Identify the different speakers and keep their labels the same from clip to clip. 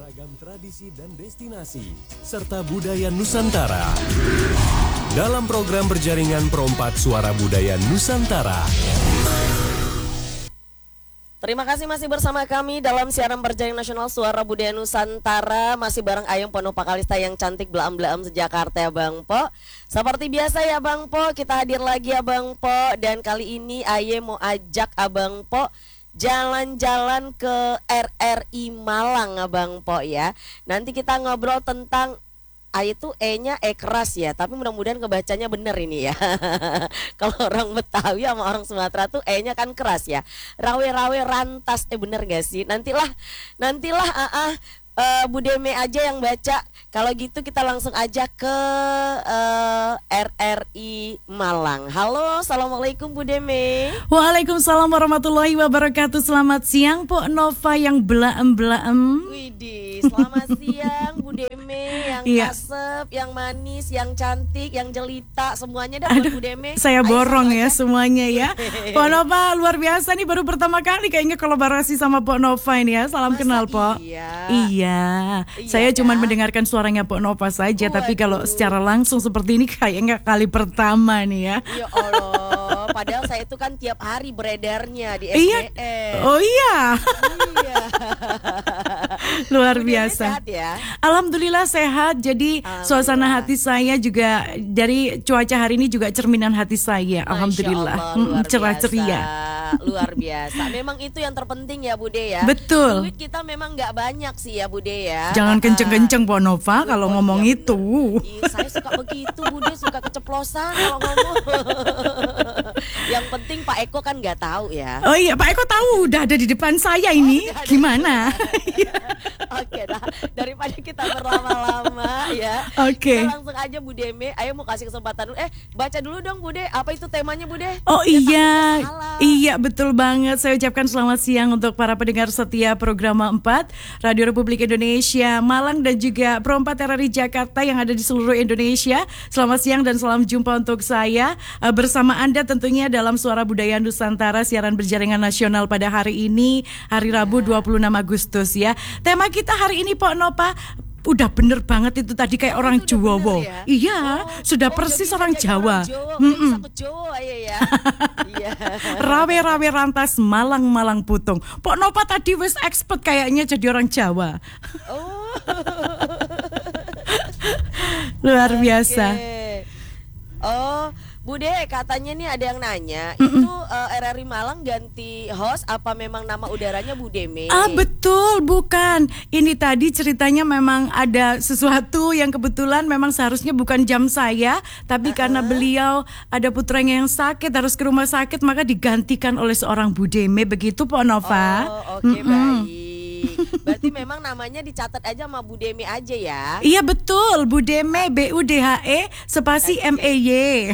Speaker 1: beragam tradisi dan destinasi, serta budaya Nusantara. Dalam program berjaringan Perompat Suara Budaya Nusantara.
Speaker 2: Terima kasih masih bersama kami dalam siaran berjaringan nasional Suara Budaya Nusantara. Masih bareng Ayung Ponopa Kalista yang cantik belaam-belaam sejakarta ya Bang Po. Seperti biasa ya Bang Po, kita hadir lagi ya Bang Po. Dan kali ini Aye mau ajak Abang Po jalan-jalan ke RRI Malang Abang Po ya. Nanti kita ngobrol tentang A itu E-nya E keras ya, tapi mudah-mudahan kebacanya bener ini ya. Kalau orang Betawi sama orang Sumatera tuh E-nya kan keras ya. Rawe-rawe rantas, bener gak sih? Nantilah Bu Deme aja yang baca. Kalau gitu kita langsung aja ke RRI Malang. Halo, assalamualaikum Bu Deme.
Speaker 3: Waalaikumsalam warahmatullahi wabarakatuh. Selamat siang Pok Nova yang belaem-belaem.
Speaker 2: Widih, selamat siang Bu Deme yang kasep, yang manis, yang cantik, yang jelita, semuanya dah buat Bu Deme.
Speaker 3: Saya borong ya semuanya ya. Pok Nova luar biasa nih, baru pertama kali kayaknya kolaborasi sama Pok Nova ini ya. Salam kenal Pok. Iya, saya cuma mendengarkan suaranya Pok Nova saja. Tapi kalau secara langsung seperti ini kayaknya kali pertama nih ya.
Speaker 2: Ya Allah, padahal saya itu kan tiap hari beredarnya di SBM.
Speaker 3: Oh iya. Luar biasa.
Speaker 2: Sehat ya?
Speaker 3: Alhamdulillah sehat. Jadi suasana hati saya juga dari cuaca hari ini juga cerminan hati saya. Alhamdulillah. Cerah ceria.
Speaker 2: Luar biasa. Memang itu yang terpenting ya Bude ya.
Speaker 3: Betul.
Speaker 2: Duit kita memang nggak banyak sih ya Bude ya.
Speaker 3: Jangan kenceng-kenceng Pok Nova kalau ngomong itu.
Speaker 2: Saya suka begitu Bude, suka keceplosan kalau ngomong. Yang penting Pak Eko kan nggak tahu ya.
Speaker 3: Oh iya, Pak Eko tahu, udah ada di depan saya ini. Gimana?
Speaker 2: Oke dah, daripada kita berlama-lama ya.
Speaker 3: Oke.
Speaker 2: Kita langsung aja Bu Deme. Ayo mau kasih kesempatan dulu. Baca dulu dong Bude. Apa itu temanya Bude?
Speaker 3: Oh iya. Iya betul banget. Saya ucapkan selamat siang untuk para pendengar setia program 4 Radio Republik Indonesia Malang dan juga Perompat RRI Jakarta yang ada di seluruh Indonesia. Selamat siang dan salam jumpa untuk saya bersama Anda tentunya dalam Suara Budaya Nusantara, siaran berjaringan nasional pada hari ini, hari Rabu 26 Agustus ya. Tema kita hari ini Pok Nova udah bener banget itu tadi kayak orang Jawa. Ya? Iya, sudah persis orang Jawa.
Speaker 2: Jawa ya. Iya.
Speaker 3: Rawe-rawe rantas Malang-Malang putung. Pok Nova tadi wis expert kayaknya jadi orang Jawa.
Speaker 2: Oh.
Speaker 3: Luar biasa.
Speaker 2: Oh, Bude, katanya nih ada yang nanya, itu RRI Malang ganti host apa memang nama udaranya Bu Deme?
Speaker 3: Betul, bukan. Ini tadi ceritanya memang ada sesuatu yang kebetulan memang seharusnya bukan jam saya, tapi karena beliau ada putranya yang sakit harus ke rumah sakit, maka digantikan oleh seorang Bu Deme, begitu Pok Nova.
Speaker 2: Oh, oke, baik. Berarti memang namanya dicatat aja sama Bu Deme aja ya?
Speaker 3: Iya betul, Bu Deme, BUDHE spasi MEY.
Speaker 2: Iya,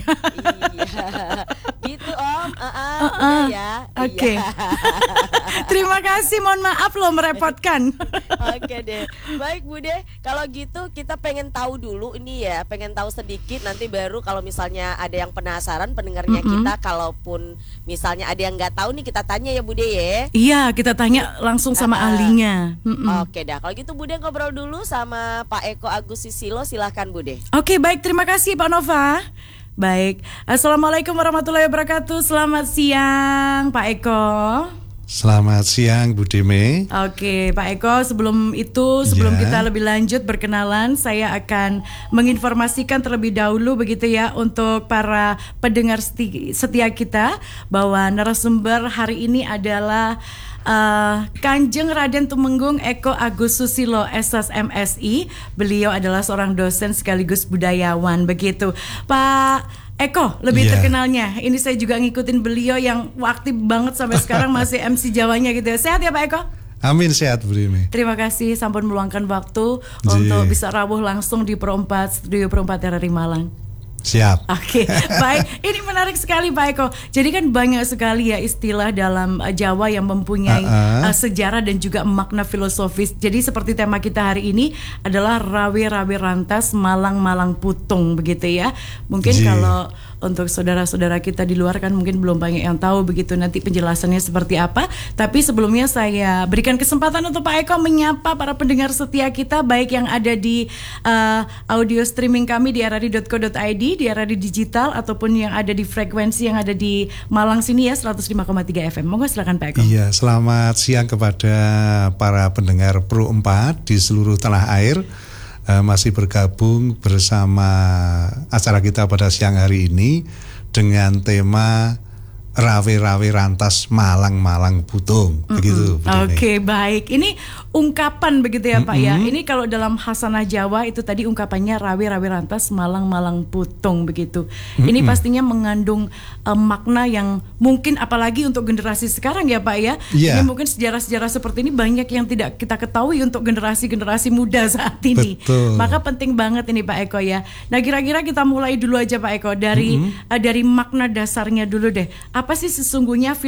Speaker 2: gitu Om. Ya.
Speaker 3: Oke. Terima kasih, mohon maaf loh merepotkan.
Speaker 2: Oke deh. Baik Bude, kalau gitu kita pengen tahu dulu ini ya, pengen tahu sedikit, nanti baru kalau misalnya ada yang penasaran pendengarnya kita, kalaupun misalnya ada yang nggak tahu nih kita tanya ya Bude ya.
Speaker 3: Iya, kita tanya langsung sama ahlinya.
Speaker 2: Oke dah, kalau gitu Bude ngobrol dulu sama Pak Eko Agus Susilo, silahkan Bude.
Speaker 3: Oke, baik, terima kasih Pak Nova. Baik, assalamualaikum warahmatullahi wabarakatuh. Selamat siang Pak Eko.
Speaker 4: Selamat siang Bu Deme.
Speaker 3: Oke Pak Eko, sebelum kita lebih lanjut berkenalan, saya akan menginformasikan terlebih dahulu begitu ya untuk para pendengar setia kita bahwa narasumber hari ini adalah Kanjeng Raden Tumenggung Eko Agus Susilo SS MSI. Beliau adalah seorang dosen sekaligus budayawan begitu. Pak Eko lebih terkenalnya. Ini saya juga ngikutin beliau yang aktif banget sampai sekarang masih MC Jawanya gitu ya. Sehat ya Pak Eko?
Speaker 4: Amin, sehat Bu Deme.
Speaker 3: Terima kasih sampun meluangkan waktu untuk bisa rawuh langsung di Studio Perompat RRI Malang.
Speaker 4: Siap.
Speaker 3: Oke, baik. Ini menarik sekali Pak Eko. Jadi kan banyak sekali ya istilah dalam Jawa yang mempunyai sejarah dan juga makna filosofis. Jadi seperti tema kita hari ini adalah rawe-rawe rantas Malang-Malang putung begitu ya. Mungkin kalau Untuk saudara-saudara kita di luar kan mungkin belum banyak yang tahu begitu nanti penjelasannya seperti apa. Tapi sebelumnya saya berikan kesempatan untuk Pak Eko menyapa para pendengar setia kita, baik yang ada di audio streaming kami di rri.co.id, di RRI Digital, ataupun yang ada di frekuensi yang ada di Malang sini ya 105,3 FM. Monggo silakan Pak Eko.
Speaker 4: Iya, selamat siang kepada para pendengar Pro 4 di seluruh tanah air. Masih bergabung bersama acara kita pada siang hari ini dengan tema Rawe-rawe rantas Malang-Malang Putung, begitu.
Speaker 3: Oke, baik. Ini ungkapan begitu ya Pak ya. Ini kalau dalam Hasanah Jawa itu tadi ungkapannya rawe-rawe rantas Malang-Malang Putung begitu. Ini pastinya mengandung makna yang mungkin apalagi untuk generasi sekarang ya Pak ya. Ini mungkin sejarah-sejarah seperti ini banyak yang tidak kita ketahui untuk generasi-generasi muda saat ini.
Speaker 4: Betul.
Speaker 3: Maka penting banget ini Pak Eko ya. Nah, kira-kira kita mulai dulu aja Pak Eko dari makna dasarnya dulu deh. Apa sih sesungguhnya